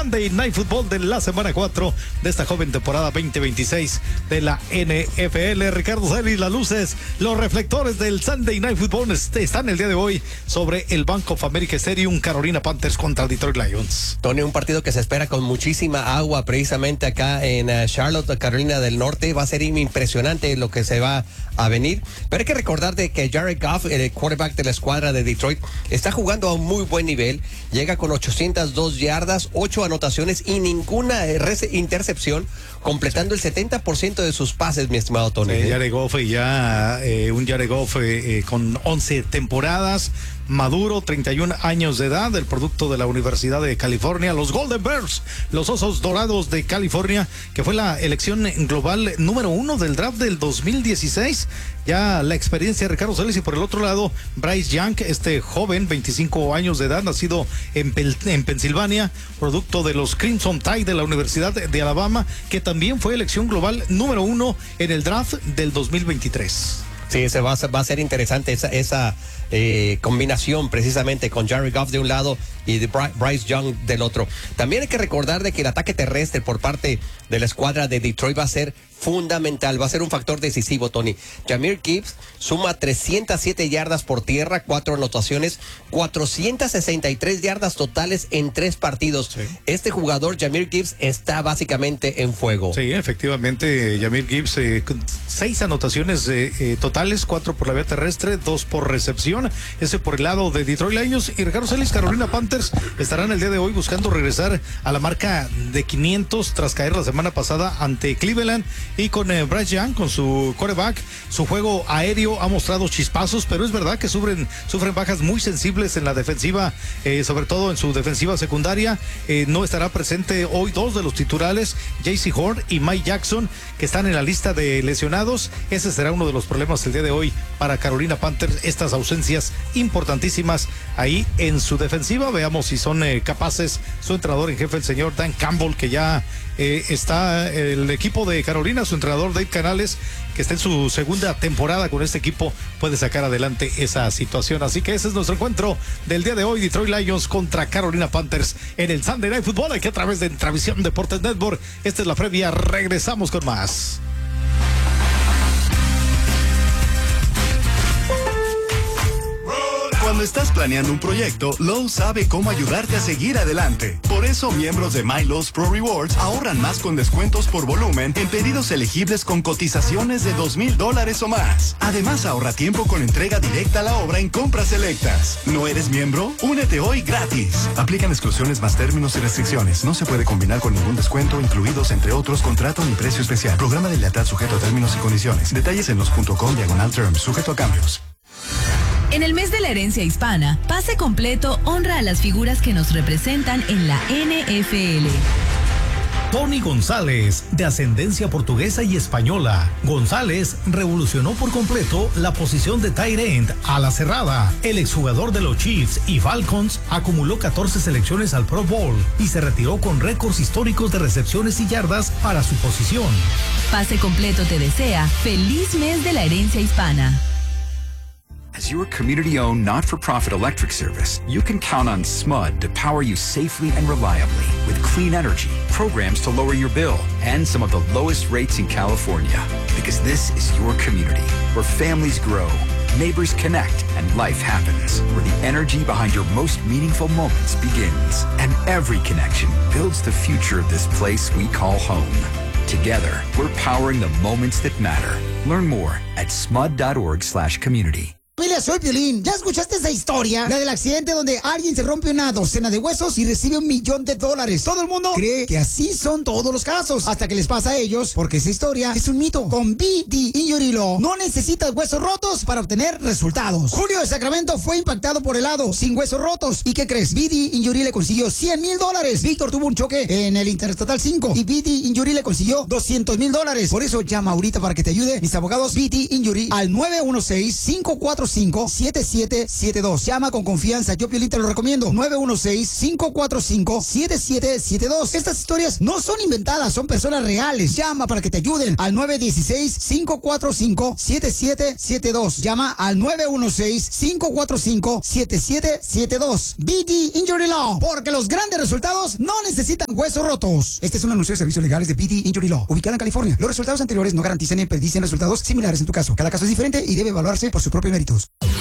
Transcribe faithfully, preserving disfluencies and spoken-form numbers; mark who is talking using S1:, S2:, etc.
S1: Sunday Night Football de la semana cuatro de esta joven temporada veinte veintiséis de la N F L. Ricardo Celis, las luces, los reflectores del Sunday Night Football están el día de hoy sobre el Bank of America Stadium, Carolina Panthers contra Detroit Lions.
S2: Tony, un partido que se espera con muchísima agua precisamente acá en uh, Charlotte, Carolina del Norte. Va a ser impresionante lo que se va a venir, pero hay que recordar de que Jared Goff, el quarterback de la escuadra de Detroit, está jugando a un muy buen nivel. Llega con ochocientas dos yardas, ocho anotaciones y ninguna intercepción, completando el setenta por ciento de sus pases, mi estimado Tony.
S1: Sí, Jared Goff ya eh, un Jared Goff eh, eh, con once temporadas, maduro, treinta y un años de edad, el producto de la Universidad de California, los Golden Bears, los Osos Dorados de California, que fue la elección global número uno del draft del dos mil dieciséis. Ya la experiencia de Ricardo Celis, y por el otro lado, Bryce Young, este joven, veinticinco años de edad, nacido en, Pel en Pensilvania, producto de los Crimson Tide de la Universidad de Alabama, que también fue elección global número uno en el draft del dos mil veintitrés.
S2: Sí, se va a, va a ser interesante esa, esa eh, combinación precisamente con Jared Goff de un lado y de Bryce Young del otro. También hay que recordar de que el ataque terrestre por parte de la escuadra de Detroit va a ser fundamental, va a ser un factor decisivo, Tony. Jahmyr Gibbs suma trescientas siete yardas por tierra, cuatro anotaciones, cuatrocientas sesenta y tres yardas totales en tres partidos. Sí. Este jugador, Jahmyr Gibbs, está básicamente en fuego.
S1: Sí, efectivamente, Jahmyr Gibbs, eh, seis anotaciones eh, eh, totales, cuatro por la vía terrestre, dos por recepción, ese por el lado de Detroit Lions. Y Ricardo Celis, Carolina Panthers estarán el día de hoy buscando regresar a la marca de quinientos tras caer la semana pasada ante Cleveland. Y con eh, Bryce Young, con su quarterback, su juego aéreo ha mostrado chispazos, pero es verdad que sufren, sufren bajas muy sensibles en la defensiva, eh, sobre todo en su defensiva secundaria. Eh, no estará presente hoy dos de los titulares, J C Horn y Mike Jackson, que están en la lista de lesionados. Ese será uno de los problemas el día de hoy para Carolina Panthers, estas ausencias importantísimas ahí en su defensiva. Veamos si son eh, capaces su entrenador en jefe, el señor Dan Campbell, que ya eh, está el equipo de Carolina, su entrenador Dave Canales, que está en su segunda temporada con este equipo, puede sacar adelante esa situación. Así que ese es nuestro encuentro del día de hoy, Detroit Lions contra Carolina Panthers en el Sunday Night Football, aquí a través de Travisión Deportes Network. Esta es la previa, regresamos con más.
S3: Cuando estás planeando un proyecto, Lowe's sabe cómo ayudarte a seguir adelante. Por eso, miembros de MyLowe's Pro Rewards ahorran más con descuentos por volumen en pedidos elegibles con cotizaciones de dos mil dólares o más. Además, ahorra tiempo con entrega directa a la obra en compras selectas. ¿No eres miembro? Únete hoy gratis. Aplican exclusiones más términos y restricciones. No se puede combinar con ningún descuento, incluidos entre otros contrato ni precio especial. Programa de lealtad sujeto a términos y condiciones. Detalles en los punto com diagonal terms, sujeto a cambios.
S4: En el mes de la herencia hispana, Pase Completo honra a las figuras que nos representan en la N F L.
S5: Tony González, de ascendencia portuguesa y española. González revolucionó por completo la posición de tight end a la cerrada. El exjugador de los Chiefs y Falcons acumuló catorce selecciones al Pro Bowl y se retiró con récords históricos de recepciones y yardas para su posición.
S4: Pase Completo te desea feliz mes de la herencia hispana.
S6: As your community-owned, not-for-profit electric service, you can count on S M U D to power you safely and reliably with clean energy, programs to lower your bill, and some of the lowest rates in California. Because this is your community, where families grow, neighbors connect, and life happens, where the energy behind your most meaningful moments begins. And every connection builds the future of this place we call home. Together, we're powering the moments that matter. Learn more at smud.org slash community.
S7: Familia, soy Piolín. ¿Ya escuchaste esa historia? La del accidente donde alguien se rompe una docena de huesos y recibe un millón de dólares. Todo el mundo cree que así son todos los casos, hasta que les pasa a ellos, porque esa historia es un mito. Con B D Injury Law no necesitas huesos rotos para obtener resultados. Julio de Sacramento fue impactado por helado sin huesos rotos. ¿Y qué crees? B D Injury le consiguió cien mil dólares. Víctor tuvo un choque en el Interestatal cinco y B D Injury le consiguió doscientos mil dólares. Por eso llama ahorita para que te ayude mis abogados B D Injury al nueve uno seis, cinco cuatro cuatro cinco, siete siete siete dos. Llama con confianza, yo Piolín te lo recomiendo. nueve uno seis, cinco cuatro cinco, siete siete siete dos. Estas historias no son inventadas, son personas reales. Llama para que te ayuden al nueve uno seis, cinco cuatro cinco, siete siete siete dos. Llama al nueve uno seis, cinco cuatro cinco, siete siete siete dos. B D Injury Law, porque los grandes resultados no necesitan huesos rotos. Este es un anuncio de servicios legales de B D Injury Law, ubicada en California. Los resultados anteriores no garantizan ni predicen resultados similares en tu caso. Cada caso es diferente y debe evaluarse por sus propios méritos.